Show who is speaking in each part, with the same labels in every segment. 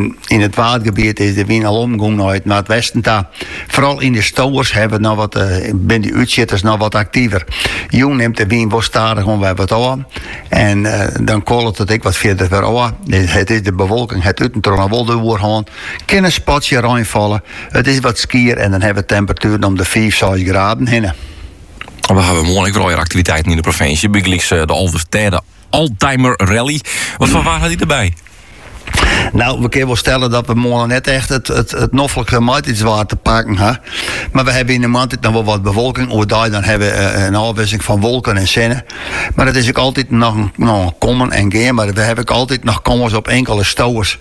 Speaker 1: in het watergebied is de wind al omgegaan naar het westen daar. Vooral in de stowers hebben nog wat, ben die uitzitters nog wat actiever. Jong neemt de wind wel stadig om weer wat aan. En dan kolt het ook wat verder weer aan. Het is de bewolking, het uitentron wel doorgaan. Kan een spatje reinvallen. Het is wat skier en dan hebben we temperaturen om de 5, 6 graden heen.
Speaker 2: We hebben morgen wel weer activiteiten in de provincie. Bijgelijks de Alverstede Oldtimer Rally. Wat voor waar had hij erbij?
Speaker 1: Nou, we kunnen wel stellen dat we morgen net echt het noffelijke maat iets waar te pakken hebben. Maar we hebben in de maand nog wel wat bewolking. Dan hebben we een afwisseling van wolken en zinnen. Maar het is ook altijd nog komen en gaan. Maar we hebben ook altijd nog komers op enkele stowers.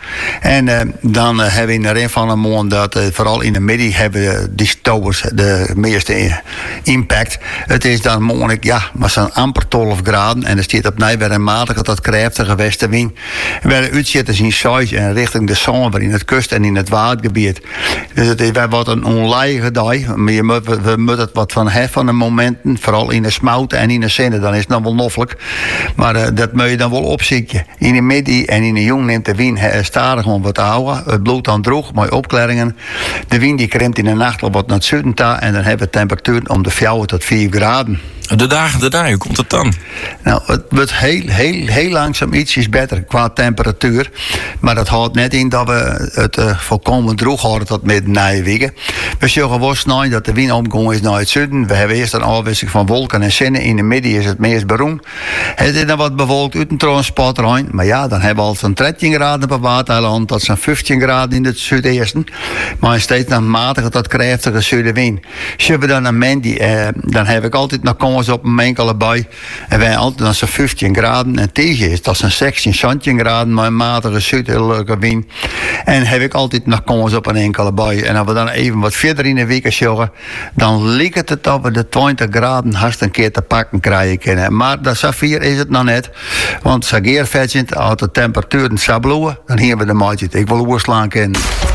Speaker 1: En dan hebben we in de rest van de maand dat vooral in de middag hebben die stowers de meeste impact. Het is dan morgen, maar zo'n amper 12 graden. En er staat opnieuw weer een matige tot krachtige westenwind. Waar de uitzitters in Zuid en richting de zomer in het kust en in het watergebied. Dus het is wat een onlijige dag. Maar we moeten het wat van hebben van de momenten. Vooral in de smouten en in de zinnen. Dan is het nog wel noffelijk. Maar dat moet je dan wel opzitten. In de middag en in de jong neemt de wind stadig om wat te houden. Het bloed dan droog, mooie opklaringen. De wind die krimpt in de nacht al wat naar het zuiden toe. En dan hebben we temperaturen om de 4 tot 5 graden.
Speaker 2: De dagen daarna, hoe komt het dan?
Speaker 1: Nou, het wordt heel langzaam ietsjes beter qua temperatuur. Maar dat houdt net in dat we het volkomen droog houden tot midden Nijwegen. We zeggen wel snel dat de wind omgegaan is naar het zuiden. We hebben eerst een afwisseling van wolken en zinnen. In de midden is het meest beroemd. Het is dan wat bewolkt uit een troonspot rein. Maar ja, dan hebben we al zo'n 13 graden op Waterland. Dat zijn 15 graden in het zuidoosten. Maar steeds een matige tot krachtige zuidenwind. Zullen we dan een Mandy, dan heb ik altijd nog komens op een enkele bui. En wij altijd als zo'n 15 graden. En tegen is dat zo'n 16, 17 graden. Maar een matige zuidelijke wind. En heb ik altijd nog komens op een enkele bui. En als we dan even wat verder in de week zorgen, dan lijkt het dat we de 20 graden haast een keer te pakken krijgen kunnen. Maar dat Safir is het nog net. Want Sageer vet als de temperaturen sabloeën, dan hebben we de maatje. Ik wil oorslaan kennen.